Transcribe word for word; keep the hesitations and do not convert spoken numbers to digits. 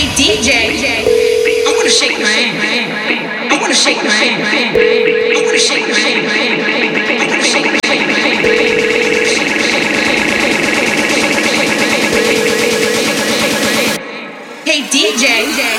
Hey D J, I wanna shake my hand. I wanna shake my hand. I wanna shake my hand. I wanna shake my hand. Hey D J.